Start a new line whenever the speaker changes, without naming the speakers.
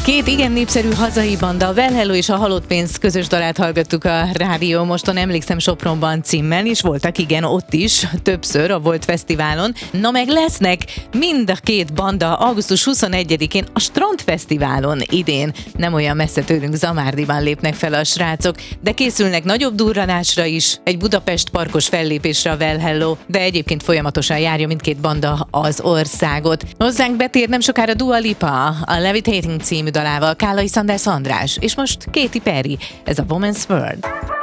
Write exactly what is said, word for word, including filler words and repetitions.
Két igen népszerű hazai banda, a Well Hello és a Halott Pénz közös dalát hallgattuk a Rádió Moston, emlékszem Sopronban címmel, és voltak igen ott is, többször a Volt Fesztiválon. Na meg lesznek mind a két banda augusztus huszonegyedikén a Strand Fesztiválon idén. Nem olyan messze tőlünk, Zamárdiban lépnek fel a srácok, de készülnek nagyobb durranásra is, egy Budapest parkos fellépésre a Well Hello, de egyébként folyamatosan járja mindkét banda az országot. Hozzánk betér nem sokára Dua Lipa, a Levitating című dalával, Kálai Sanders András, és most Katy Perry, ez a Woman's World.